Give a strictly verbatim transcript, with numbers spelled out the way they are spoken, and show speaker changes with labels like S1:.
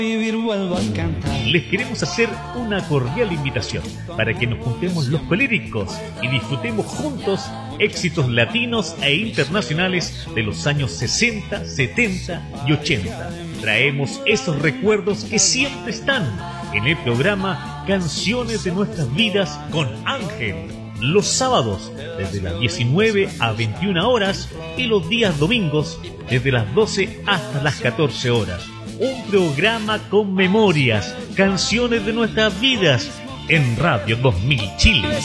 S1: Les queremos hacer una cordial invitación para que nos juntemos los colíricos y disfrutemos juntos éxitos latinos e internacionales de los años sesenta, setenta y ochenta. Traemos esos recuerdos que siempre están en el programa Canciones de Nuestras Vidas con Ángel. Los sábados desde las diecinueve a veintiuna horas y los días domingos desde las doce hasta las catorce horas. Un programa con memorias, canciones de nuestras vidas en Radio dos mil Chile.